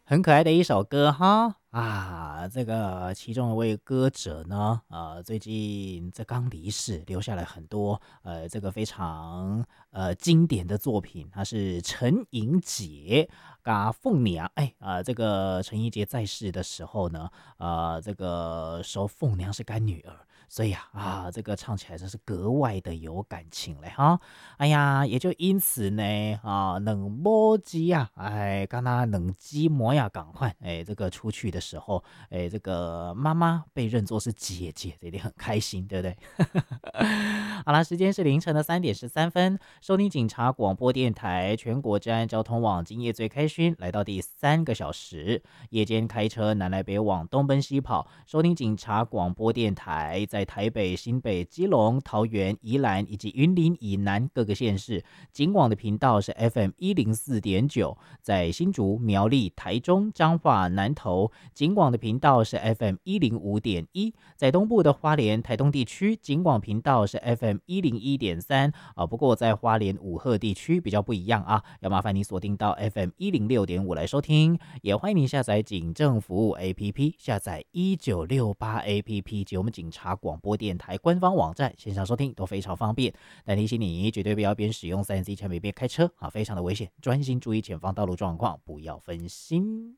很可爱的一首歌哈啊，这个其中一位歌者呢，最近这刚离世，留下了很多这个非常经典的作品。他是陈莹姐跟凤娘，这个陈莹姐在世的时候呢，这个时候凤娘是干女儿。所以这个唱起来真是格外的有感情嘞哈！哎呀，也就因此呢，冷摸鸡呀，刚刚冷鸡模呀，赶快，这个出去的时候，这个妈妈被认作是姐姐，这一定很开心，对不对？好啦，时间是凌晨的3:13，收听警察广播电台全国治安交通网今夜最开勋，来到第3个小时，夜间开车南来北往，东奔西跑，收听警察广播电台，在台北、新北、基隆、桃园、宜兰以及云林以南各个县市，警广的频道是 FM104.9，在新竹、苗栗、台中、彰化、南投，警广的频道是 FM105.1，在东部的花莲、台东地区，警广频道是 FM101.3不过在花莲五鹤地区比较不一样啊，要麻烦你锁定到 FM106.5来收听，也欢迎你下载警政服务 APP， 下载1968 APP 及我们警察广播电台官方网站，线上收听都非常方便。但提醒你，绝对不要边使用3C 产品边开车非常的危险，专心注意前方道路状况，不要分心。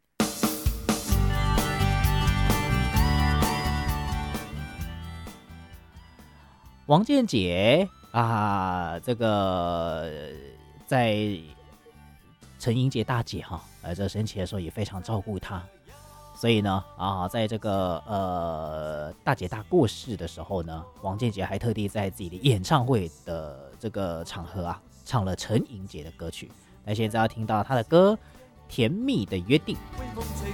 王建杰这个在陈英杰大姐这生气的时候也非常照顾她，所以呢在这个大姐大过世的时候呢，王建杰还特地在自己的演唱会的这个场合唱了陈英杰的歌曲。那现在要听到他的歌《甜蜜的约定》。 微風吹